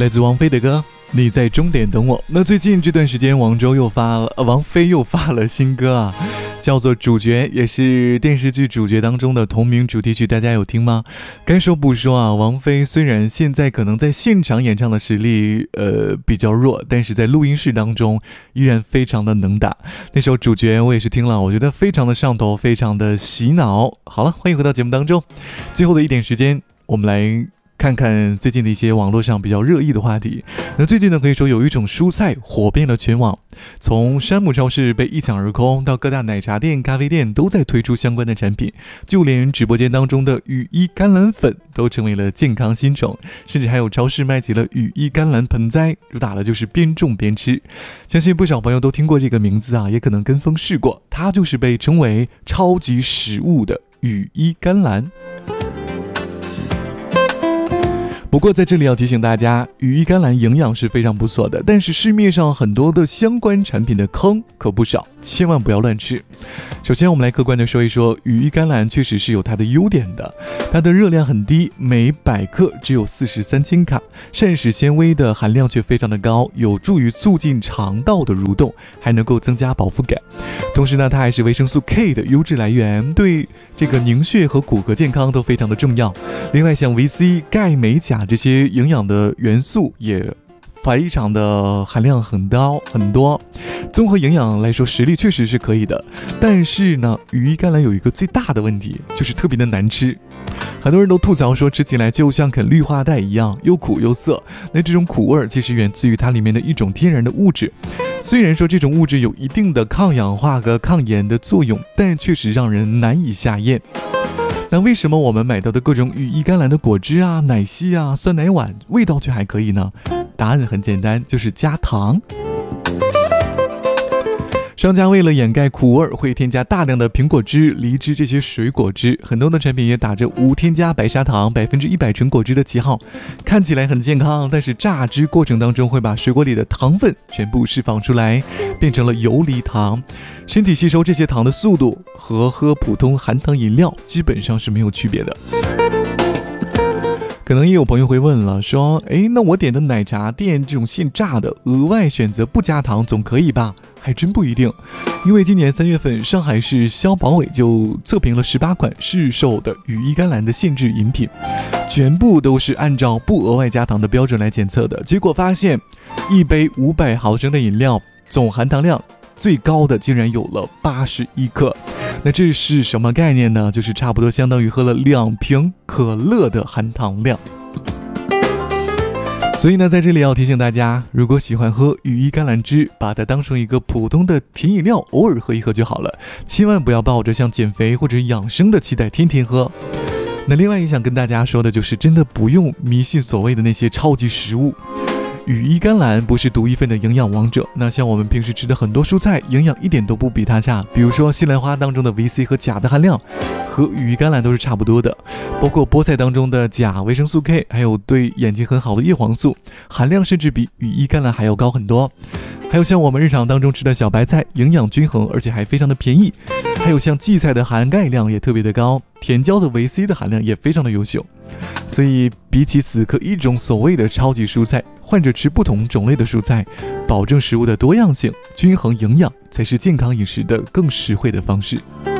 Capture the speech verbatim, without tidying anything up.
来自王菲的歌，你在终点等我。那最近这段时间，王周又发了，呃，王菲又发了新歌啊，叫做《主角》，也是电视剧《主角》当中的同名主题曲，大家有听吗？该说不说啊，王菲虽然现在可能在现场演唱的实力呃比较弱，但是在录音室当中依然非常的能打。那首《主角》我也是听了，我觉得非常的上头，非常的洗脑。好了，欢迎回到节目当中，最后的一点时间，我们来看看最近的一些网络上比较热议的话题。那最近呢，可以说有一种蔬菜火遍了全网，从山姆超市被一抢而空，到各大奶茶店、咖啡店都在推出相关的产品，就连直播间当中的羽衣甘蓝粉都成为了健康新宠，甚至还有超市卖起了羽衣甘蓝盆栽，主打的就是边种边吃。相信不少朋友都听过这个名字啊，也可能跟风试过，它就是被称为超级食物的羽衣甘蓝。不过在这里要提醒大家，羽衣甘蓝营养是非常不错的，但是市面上很多的相关产品的坑可不少，千万不要乱吃。首先我们来客观的说一说，羽衣甘蓝确实是有它的优点的，它的热量很低，每百克只有四十三千卡，膳食纤维的含量却非常的高，有助于促进肠道的蠕动，还能够增加饱腹感。同时呢，它还是维生素 K 的优质来源，对这个凝血和骨骼健康都非常的重要。另外像维 C、钙、镁、钾这些营养的元素也非常的含量很高很多，综合营养来说实力确实是可以的。但是呢，羽衣甘蓝有一个最大的问题，就是特别的难吃。很多人都吐槽说吃起来就像啃绿化带一样，又苦又涩。那这种苦味其实源自于它里面的一种天然的物质，虽然说这种物质有一定的抗氧化和抗炎的作用，但确实让人难以下咽。那为什么我们买到的各种羽衣甘蓝的果汁啊、奶昔啊、酸奶碗味道却还可以呢？答案很简单，就是加糖。商家为了掩盖苦味，会添加大量的苹果汁、梨汁这些水果汁，很多的产品也打着无添加白砂糖、百分之一百纯果汁的旗号，看起来很健康，但是榨汁过程当中会把水果里的糖分全部释放出来，变成了游离糖。身体吸收这些糖的速度和喝普通含糖饮料基本上是没有区别的。可能也有朋友会问了，说诶，那我点的奶茶店这种现榨的，额外选择不加糖总可以吧？还真不一定，因为今年三月份，上海市消保委就测评了十八款市售的羽衣甘蓝的限制饮品，全部都是按照不额外加糖的标准来检测的。结果发现，一杯五百毫升的饮料总含糖量最高的竟然有了八十一克。那这是什么概念呢？就是差不多相当于喝了两瓶可乐的含糖量。所以呢，在这里要提醒大家，如果喜欢喝羽衣甘蓝汁，把它当成一个普通的甜饮料，偶尔喝一喝就好了，千万不要抱着像减肥或者养生的期待天天喝。那另外也想跟大家说的就是，真的不用迷信所谓的那些超级食物。羽衣甘蓝不是独一份的营养王者，那像我们平时吃的很多蔬菜，营养一点都不比它差。比如说西兰花当中的维 C 和钾的含量和羽衣甘蓝都是差不多的，包括菠菜当中的钾、维生素 K， 还有对眼睛很好的叶黄素含量甚至比羽衣甘蓝还要高很多。还有像我们日常当中吃的小白菜，营养均衡，而且还非常的便宜。还有像荠菜的含钙量也特别的高，甜椒的维 C 的含量也非常的优秀。所以比起死磕一种所谓的超级蔬菜，换着吃不同种类的蔬菜，保证食物的多样性，均衡营养，才是健康饮食的更实惠的方式。